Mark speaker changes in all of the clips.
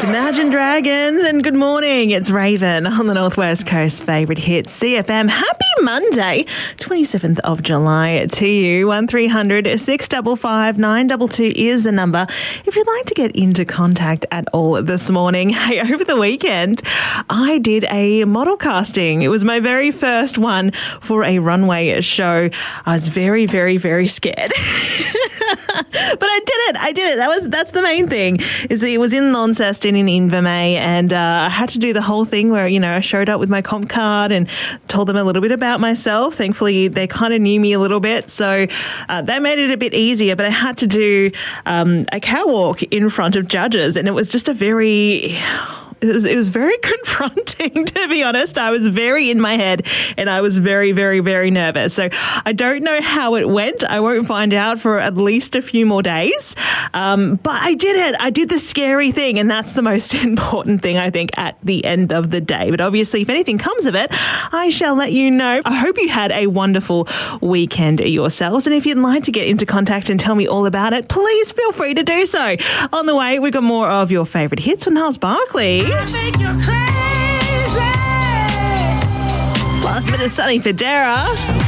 Speaker 1: Imagine Dragons, and good morning. It's Raven on the Northwest Coast favourite hit CFM. Happy Monday, 27th of July to you. 1300 655 922 is the number if you'd like to get into contact at all this morning. Hey, over the weekend, I did a model casting. It was my very first one for a runway show. I was very, very, very scared. But I did it. That's the main thing. It was in Launceston in Invermay, and I had to do the whole thing where, I showed up with my comp card and told them a little bit about myself. Thankfully, they kind of knew me a little bit, so that made it a bit easier. But I had to do a catwalk in front of judges, and it was just it was very confronting, to be honest. I was very in my head and I was very, very, very nervous. So I don't know how it went. I won't find out for at least a few more days. But I did it. I did the scary thing, and that's the most important thing, I think, at the end of the day. But obviously, if anything comes of it, I shall let you know. I hope you had a wonderful weekend yourselves. And if you'd like to get into contact and tell me all about it, please feel free to do so. On the way, we've got more of your favourite hits from Niles Barkley.
Speaker 2: Make you crazy.
Speaker 1: Plus a bit of Sonny Fodera.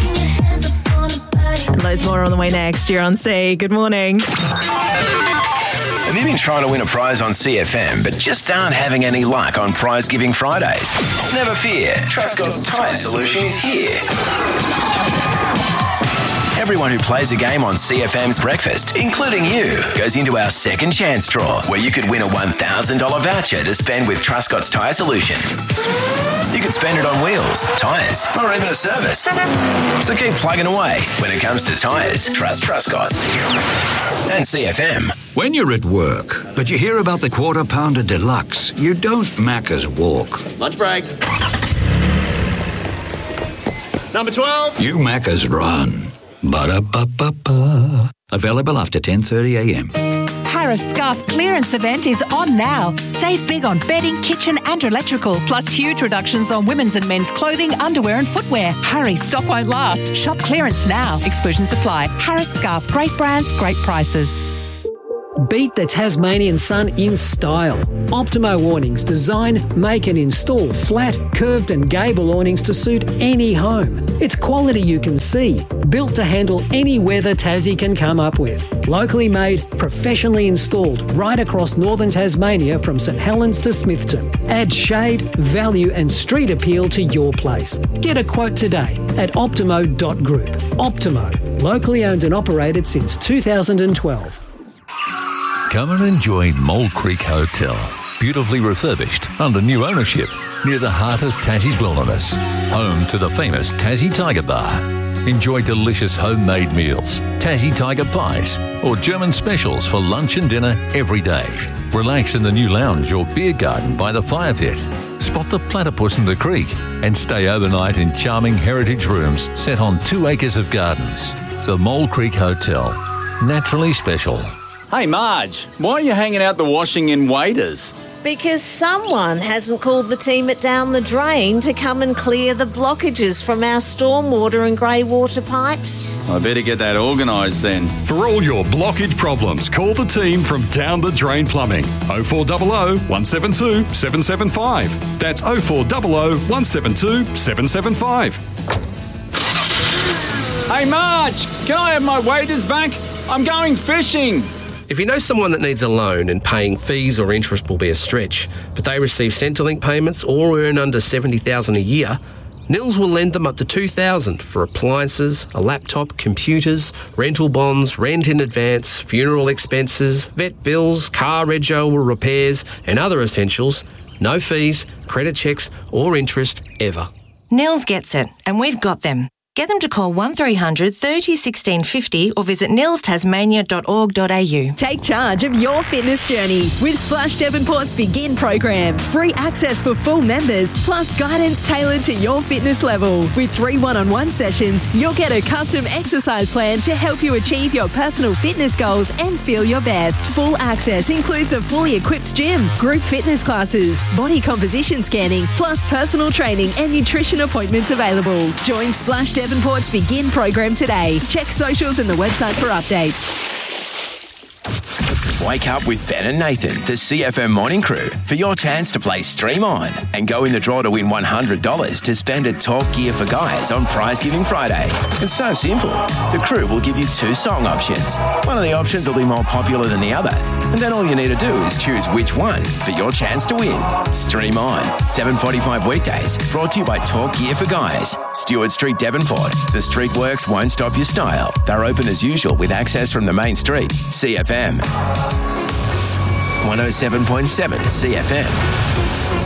Speaker 1: And loads more on the way next. You're on C. Good morning.
Speaker 3: Have you been trying to win a prize on CFM but just aren't having any luck on Prize Giving Fridays? Never fear. Trustcott's Tyre Solution is here. Everyone who plays a game on CFM's Breakfast, including you, goes into our second chance draw, where you could win a $1,000 voucher to spend with Trustcott's Tyre Solution. You could spend it on wheels, tyres, or even a service. So keep plugging away. When it comes to tyres, trust Trustcott's. And CFM.
Speaker 4: When you're at work, but you hear about the Quarter Pounder Deluxe, you don't Macca's walk.
Speaker 5: Lunch break. Number 12.
Speaker 4: You Macca's run. Ba-da-ba-ba-ba. Available after 10:30 a.m.
Speaker 6: Harris Scarf clearance event is on now. Save big on bedding, kitchen and electrical, plus huge reductions on women's and men's clothing, underwear and footwear. Hurry, stock won't last. Shop clearance now. Exclusions apply. Harris Scarf, great brands, great prices.
Speaker 7: Beat the Tasmanian sun in style. Optimo awnings design, make and install flat, curved and gable awnings to suit any home. It's quality you can see, built to handle any weather Tassie can come up with. Locally made, professionally installed right across northern Tasmania from St Helens to Smithton. Add shade, value and street appeal to your place. Get a quote today at optimo.group. Optimo, locally owned and operated since 2012.
Speaker 8: Come and enjoy Mole Creek Hotel. Beautifully refurbished under new ownership near the heart of Tassie's wilderness. Home to the famous Tassie Tiger Bar. Enjoy delicious homemade meals, Tassie Tiger pies, or German specials for lunch and dinner every day. Relax in the new lounge or beer garden by the fire pit. Spot the platypus in the creek and stay overnight in charming heritage rooms set on 2 acres of gardens. The Mole Creek Hotel. Naturally special.
Speaker 5: Hey, Marge, why are you hanging out the washing in waders?
Speaker 9: Because someone hasn't called the team at Down the Drain to come and clear the blockages from our stormwater and grey water pipes.
Speaker 5: I better get that organised then.
Speaker 10: For all your blockage problems, call the team from Down the Drain Plumbing. 0400 172 775. That's 0400 172 775.
Speaker 5: Hey, Marge, can I have my waders back? I'm going fishing.
Speaker 11: If you know someone that needs a loan and paying fees or interest will be a stretch, but they receive Centrelink payments or earn under $70,000 a year, Nils will lend them up to $2,000 for appliances, a laptop, computers, rental bonds, rent in advance, funeral expenses, vet bills, car rego or repairs, and other essentials. No fees, credit checks or interest ever.
Speaker 12: Nils gets it, and we've got them. Get them to call 1300 30 16 50 or visit nilstasmania.org.au.
Speaker 13: Take charge of your fitness journey with Splash Devonport's Begin program. Free access for full members, plus guidance tailored to your fitness level. With 3 one-on-one sessions, you'll get a custom exercise plan to help you achieve your personal fitness goals and feel your best. Full access includes a fully equipped gym, group fitness classes, body composition scanning, plus personal training and nutrition appointments available. Join Splash Devonport's Begin program today. Check socials and the website for updates.
Speaker 3: Wake up with Ben and Nathan, the CFM morning crew, for your chance to play Stream On and go in the draw to win $100 to spend at Talk Gear for Guys on Prize Giving Friday. It's so simple. The crew will give you 2 song options. One of the options will be more popular than the other, and then all you need to do is choose which one for your chance to win. Stream On, 7:45 weekdays, brought to you by Talk Gear for Guys. Stewart Street, Devonport. The street works won't stop your style. They're open as usual with access from the main street. CFM 107.7 CFM.